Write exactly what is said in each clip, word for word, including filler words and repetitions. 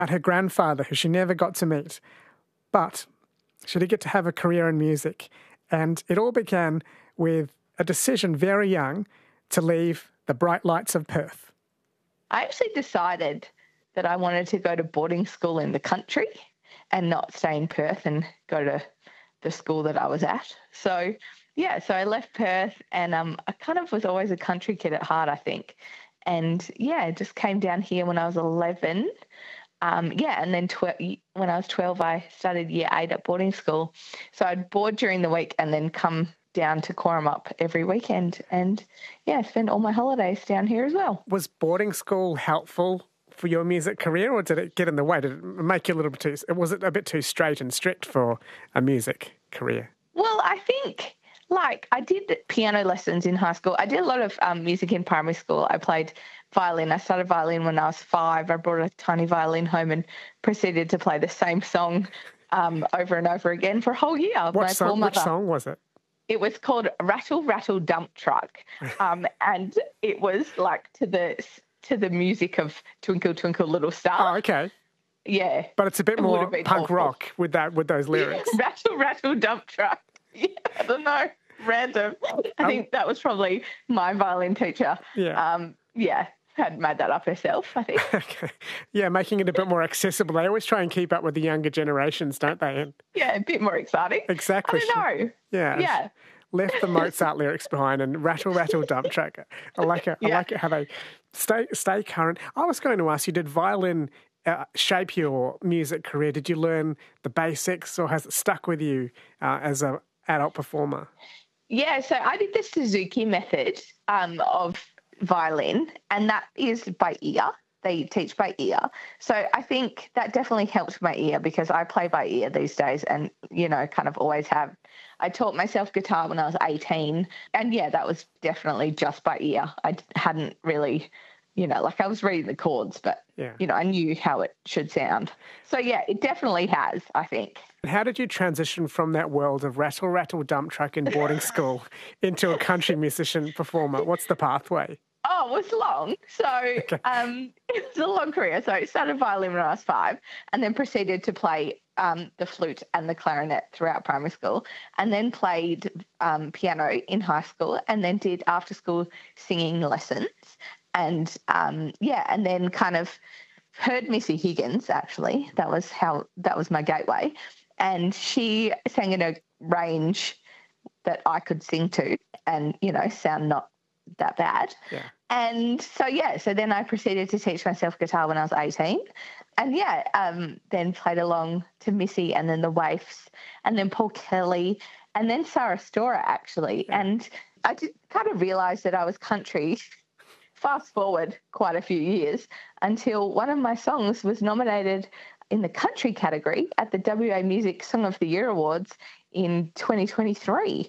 about her grandfather, who she never got to meet, but she did get to have a career in music. And it all began with a decision very young to leave the bright lights of Perth. I actually decided that I wanted to go to boarding school in the country and not stay in Perth and go to the school that I was at. So, yeah, so I left Perth and um, I kind of was always a country kid at heart, I think. And, yeah, just came down here when I was eleven. Um, yeah, and then tw- when I was twelve, I started year eight at boarding school. So I'd board during the week and then come down to Corrimup every weekend and, yeah, spend all my holidays down here as well. Was boarding school helpful for your music career, or did it get in the way? Did it make you a little bit too, was it a bit too straight and strict for a music career? Well, I think, like, I did piano lessons in high school. I did a lot of um, music in primary school. I played violin. I started violin when I was five. I brought a tiny violin home and proceeded to play the same song um, over and over again for a whole year. What my song, poor mother. Which song was it? It was called Rattle, Rattle, Dump Truck. Um, and it was like to the to the music of Twinkle, Twinkle, Little Star. Oh, okay. Yeah. But it's a bit It more would have been punk awful. rock with that with those lyrics. Yeah, rattle, rattle, dump truck. Yeah, I don't know. Random. I Um, think that was probably my violin teacher. Yeah. Um, yeah, had made that up herself, I think. Okay. Yeah, making it a bit more accessible. They always try and keep up with the younger generations, don't they? And Yeah, a bit more exciting. exactly. I don't know. Yeah. Yeah. Left the Mozart lyrics behind and rattle, rattle, dump truck. I like it. I Yeah. like it how they stay stay current. I was going to ask you, did violin uh, shape your music career? Did you learn the basics, or has it stuck with you uh, as an adult performer? Yeah, so I did the Suzuki method um, of violin, and that is by ear. They teach by ear. So I think that definitely helped my ear because I play by ear these days and, you know, kind of always have. I taught myself guitar when I was eighteen, and, yeah, that was definitely just by ear. I hadn't really, you know, like I was reading the chords, but, Yeah. you know, I knew how it should sound. So, yeah, it definitely has, I think. How did you transition from that world of rattle, rattle, dump truck in boarding school into a country musician performer? What's the pathway? Oh, it was long. So Okay. um, it was a long career. So I started violin when I was five and then proceeded to play um, the flute and the clarinet throughout primary school, and then played um, piano in high school, and then did after-school singing lessons. And, um, yeah, and then kind of heard Missy Higgins, actually. That was how that was my gateway. And she sang in a range that I could sing to and, you know, sound not that bad. Yeah. And so, yeah, so then I proceeded to teach myself guitar when I was eighteen. And, yeah, um, then played along to Missy and then the Waifs and then Paul Kelly and then Sarah Storer, actually. Yeah. And I did kind of realise that I was country, fast forward quite a few years, until one of my songs was nominated in the country category at the W A Music Song of the Year Awards in twenty twenty-three.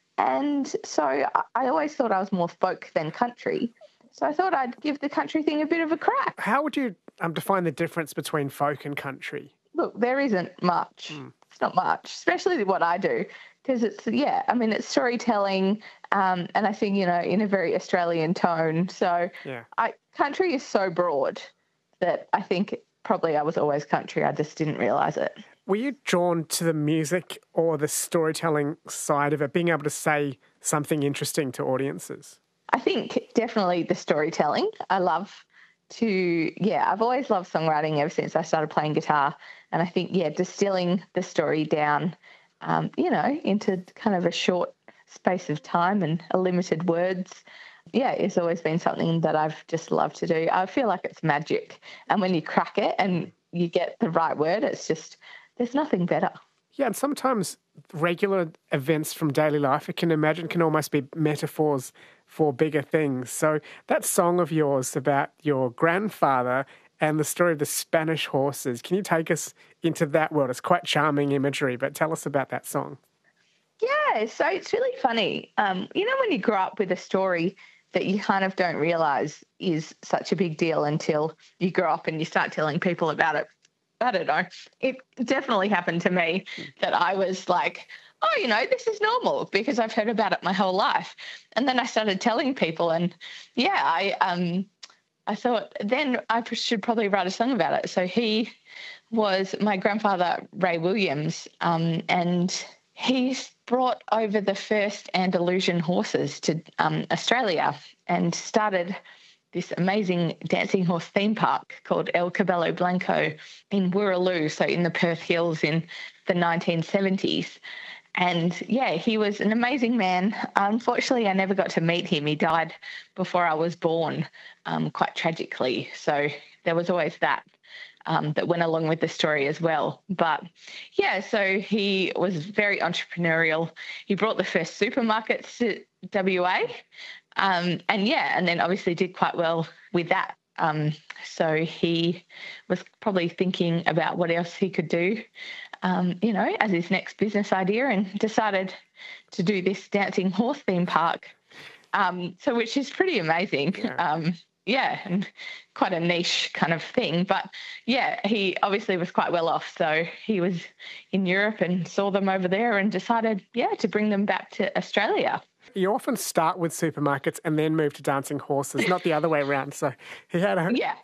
And so I I always thought I was more folk than country. So I thought I'd give the country thing a bit of a crack. How would you um, define the difference between folk and country? Look, there isn't much. Mm. It's not much, especially what I do, because it's, yeah, I mean, it's storytelling, um, and I sing, you know, in a very Australian tone. So Yeah. I country is so broad that I think probably I was always country. I just didn't realise it. Were you drawn to the music or the storytelling side of it, being able to say something interesting to audiences? I think definitely the storytelling. I love to, yeah, I've always loved songwriting ever since I started playing guitar. And I think, yeah, distilling the story down, um, you know, into kind of a short space of time and a limited words, yeah, it's always been something that I've just loved to do. I feel like it's magic. And when you crack it and you get the right word, it's just, there's nothing better. Yeah, and sometimes regular events from daily life, I can imagine, can almost be metaphors for bigger things. So that song of yours about your grandfather and the story of the Spanish horses, can you take us into that world? It's quite charming imagery, but tell us about that song. Yeah, so it's really funny. Um, you know, when you grow up with a story that you kind of don't realise is such a big deal until you grow up and you start telling people about it. I don't know. It definitely happened to me that I was like, oh, you know, this is normal because I've heard about it my whole life. And then I started telling people and, yeah, I um, I thought then I should probably write a song about it. So he was my grandfather, Ray Williams, um, and he brought over the first Andalusian horses to um, Australia and started this amazing dancing horse theme park called El Cabello Blanco in Wirraloo, so in the Perth Hills in the nineteen seventies. And, yeah, he was an amazing man. Unfortunately, I never got to meet him. He died before I was born, um, quite tragically. So there was always that. Um, that went along with the story as well. But, yeah, so he was very entrepreneurial. He brought the first supermarkets to W A. Um, and, yeah, and then obviously did quite well with that. Um, so he was probably thinking about what else he could do, um, you know, as his next business idea, and decided to do this dancing horse theme park, um, so which is pretty amazing. Yeah. Um, Yeah, and quite a niche kind of thing. But, yeah, he obviously was quite well off. So he was in Europe and saw them over there and decided, yeah, to bring them back to Australia. You often start with supermarkets and then move to dancing horses, not the other way around. So he had a, yeah.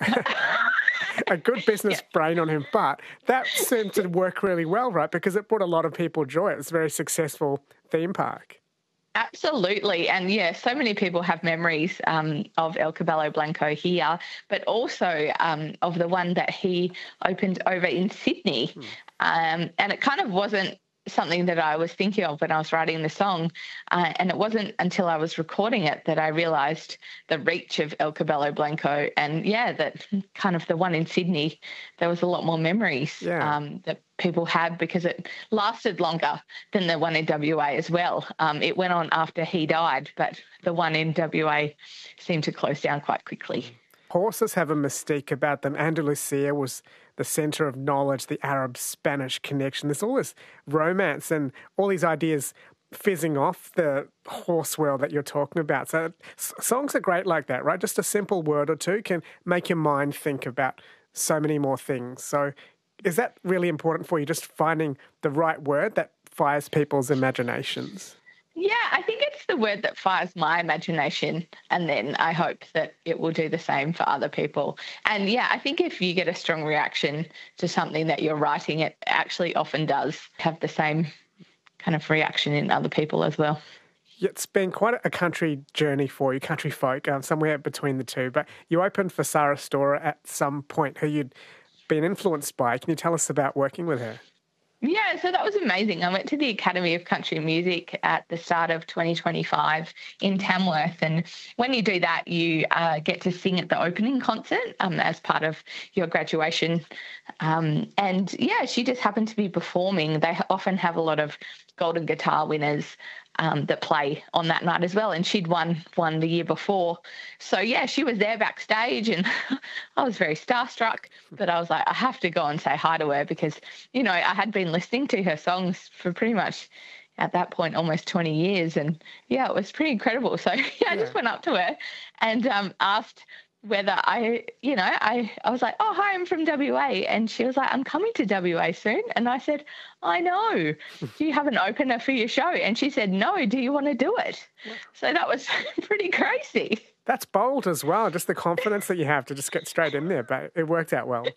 a good business yeah. brain on him. But that seemed to work really well, right? Because it brought a lot of people joy. It was a very successful theme park. Absolutely. And, yeah, so many people have memories um, of El Cabello Blanco here, but also um, of the one that he opened over in Sydney. Hmm. Um, and it kind of wasn't something that I was thinking of when I was writing the song. Uh, and it wasn't until I was recording it that I realised the reach of El Cabello Blanco. And, yeah, that kind of the one in Sydney, there was a lot more memories yeah. um, that people had because it lasted longer than the one in W A as well. Um, it went on after he died, but the one in W A seemed to close down quite quickly. Horses have a mystique about them. Andalusia was the centre of knowledge, the Arab-Spanish connection. There's all this romance and all these ideas fizzing off the horse world that you're talking about. So songs are great like that, right? Just a simple word or two can make your mind think about so many more things. So is that really important for you, just finding the right word that fires people's imaginations? Yeah, I think it's the word that fires my imagination, and then I hope that it will do the same for other people. And, yeah, I think if you get a strong reaction to something that you're writing, it actually often does have the same kind of reaction in other people as well. It's been quite a country journey for you, country folk, um, somewhere between the two. But you opened for Sarah Storer at some point, who you'd been influenced by. Can you tell us about working with her? Yeah, so that was amazing. I went to the Academy of Country Music at the start of twenty twenty-five in Tamworth. And when you do that, you uh, get to sing at the opening concert um, as part of your graduation. Um, and, yeah, she just happened to be performing. They often have a lot of Golden Guitar winners Um, that play on that night as well, and she'd won one the year before. So, yeah, she was there backstage, and I was very starstruck, but I was like, I have to go and say hi to her because, you know, I had been listening to her songs for pretty much at that point almost twenty years, and, yeah, it was pretty incredible. So, yeah, I just went up to her and um, asked whether I, you know, I, I was like, oh, hi, I'm from W A. And she was like, I'm coming to W A soon. And I said, I know. Do you have an opener for your show? And she said, no, do you want to do it? Yeah. So that was pretty crazy. That's bold as well, just the confidence that you have to just get straight in there, but it worked out well.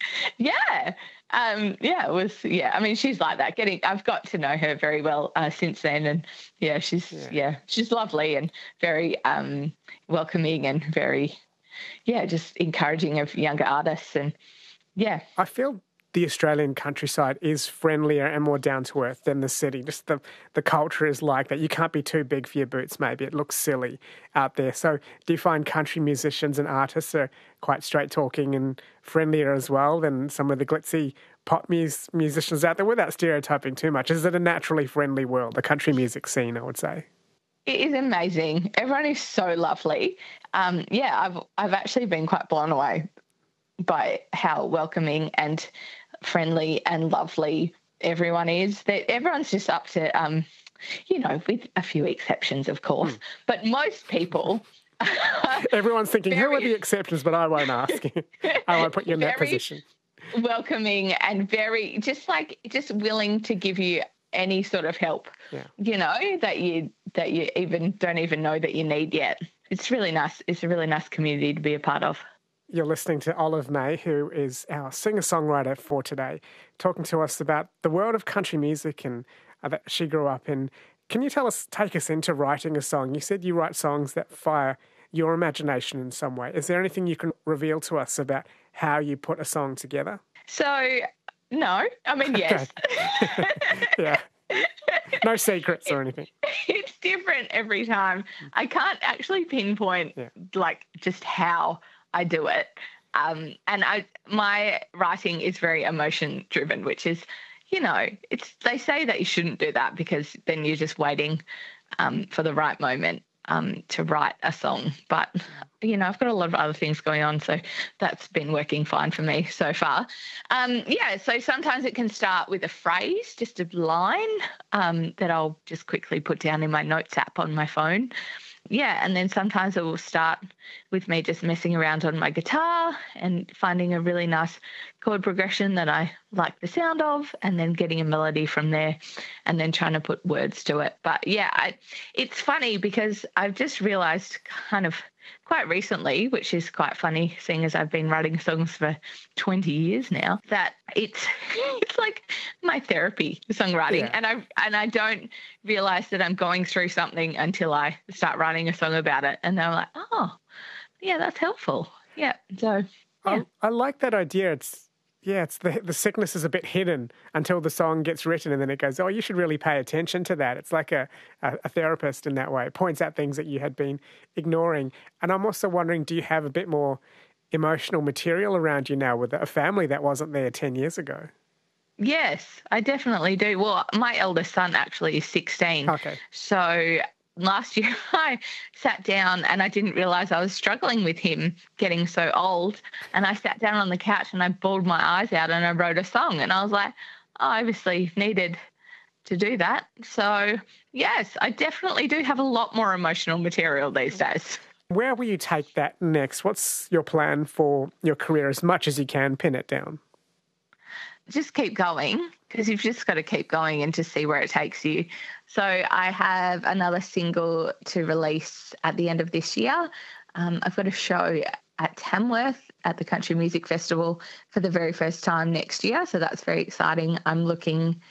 Yeah. Um, yeah, it was, yeah, I mean, she's like that. Getting, I've got to know her very well uh, since then. And, yeah, she's, yeah. yeah, she's lovely and very um, welcoming and very... yeah, just encouraging of younger artists. And, yeah. I feel the Australian countryside is friendlier and more down-to-earth than the city. Just the, the culture is like that. You can't be too big for your boots, maybe. It looks silly out there. So do you find country musicians and artists are quite straight-talking and friendlier as well than some of the glitzy pop mus- musicians out there without stereotyping too much? Is it a naturally friendly world, the country music scene, I would say? It is amazing. Everyone is so lovely. Um, yeah, I've I've actually been quite blown away by how welcoming and friendly and lovely everyone is. That everyone's just up to, um, you know, with a few exceptions, of course, mm. but most people. Everyone's thinking, very, who are the exceptions? But I won't ask you. I won't put you in that position. Welcoming and very just like just willing to give you any sort of help, yeah. you know, that you that you even don't even know that you need yet. It's really nice. It's a really nice community to be a part of. You're listening to Olive May, who is our singer-songwriter for today, talking to us about the world of country music and uh, that she grew up in. Can you tell us, take us into writing a song? You said you write songs that fire your imagination in some way. Is there anything you can reveal to us about how you put a song together? So, no. I mean, yes. Yeah. No secrets or anything. It's different every time. I can't actually pinpoint, yeah. like, just how I do it. Um, and I, my writing is very emotion driven, which is, you know, it's, they say that you shouldn't do that because then you're just waiting um, for the right moment um, to write a song. But, you know, I've got a lot of other things going on, so that's been working fine for me so far. Um, yeah, so sometimes it can start with a phrase, just a line um, that I'll just quickly put down in my notes app on my phone. Yeah, and then sometimes it will start with me just messing around on my guitar and finding a really nice chord progression that I like the sound of, and then getting a melody from there and then trying to put words to it. But yeah, I, it's funny because I've just realised kind of quite recently, which is quite funny seeing as I've been writing songs for twenty years now, that it's it's like my therapy, songwriting. Yeah. And I and I don't realise that I'm going through something until I start writing a song about it. And then I'm like, oh, yeah, that's helpful. Yeah. So yeah. I, I like that idea. It's Yeah, it's the the sickness is a bit hidden until the song gets written, and then it goes, oh, you should really pay attention to that. It's like a, a, a therapist in that way. It points out things that you had been ignoring. And I'm also wondering, do you have a bit more emotional material around you now with a family that wasn't there ten years ago? Yes, I definitely do. Well, my eldest son actually is sixteen. Okay. So last year I sat down and I didn't realise I was struggling with him getting so old, and I sat down on the couch and I bawled my eyes out and I wrote a song, and I was like, oh, I obviously needed to do that. So yes, I definitely do have a lot more emotional material these days. Where will you take that next? What's your plan for your career, as much as you can pin it down? Just keep going, because you've just got to keep going and just see where it takes you. So I have another single to release at the end of this year. Um, I've got a show at Tamworth at the Country Music Festival for the very first time next year, so that's very exciting. I'm looking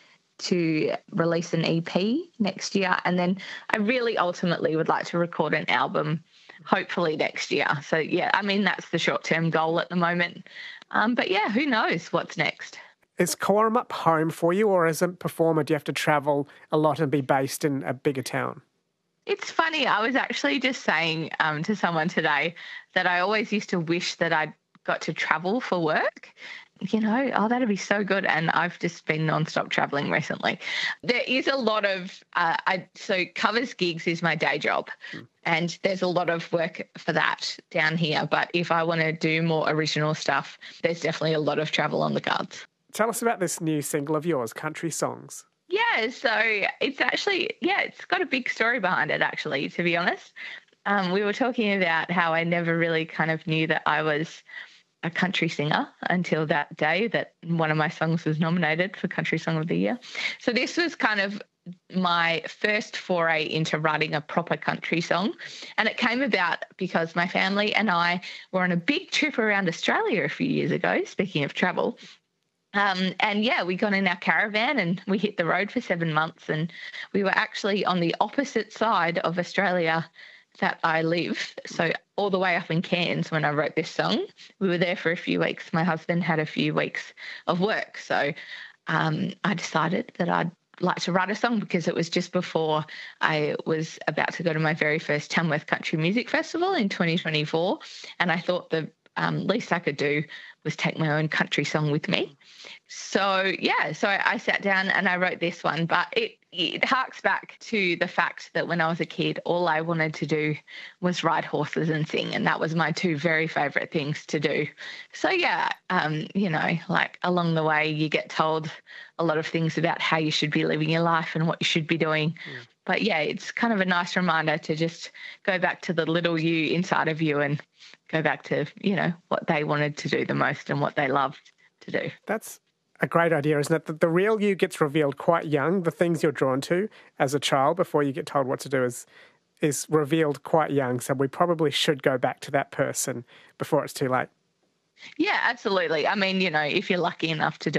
to release an E P next year, and then I really ultimately would like to record an album hopefully next year. So, yeah, I mean, that's the short-term goal at the moment. Um, but, yeah, who knows what's next. Is Coramup home for you, or as a performer do you have to travel a lot and be based in a bigger town? It's funny. I was actually just saying um, to someone today that I always used to wish that I'd got to travel for work. You know, oh, that'd be so good. And I've just been nonstop traveling recently. There is a lot of, uh, I so covers gigs is my day job. Mm. And there's a lot of work for that down here. But if I want to do more original stuff, there's definitely a lot of travel on the cards. Tell us about this new single of yours, Country Songs. Yeah, so it's actually, yeah, it's got a big story behind it, actually, to be honest. Um, we were talking about how I never really kind of knew that I was a country singer until that day that one of my songs was nominated for Country Song of the Year. So this was kind of my first foray into writing a proper country song. And it came about because my family and I were on a big trip around Australia a few years ago, speaking of travel. Um, and, yeah, we got in our caravan and we hit the road for seven months and we were actually on the opposite side of Australia that I live. So all the way up in Cairns when I wrote this song. We were there for a few weeks. My husband had a few weeks of work. So um, I decided that I'd like to write a song because it was just before I was about to go to my very first Tamworth Country Music Festival in twenty twenty-four. And I thought the um, least I could do was take my own country song with me. So, yeah, so I, I sat down and I wrote this one, but it, it harks back to the fact that when I was a kid, all I wanted to do was ride horses and sing, and that was my two very favourite things to do. So, yeah, um, you know, like along the way you get told a lot of things about how you should be living your life and what you should be doing. Mm. But, yeah, it's kind of a nice reminder to just go back to the little you inside of you and go back to, you know, what they wanted to do the most and what they loved to do. That's a great idea, isn't it? That the real you gets revealed quite young. The things you're drawn to as a child before you get told what to do is is revealed quite young. So we probably should go back to that person before it's too late. Yeah, absolutely. I mean, you know, if you're lucky enough to do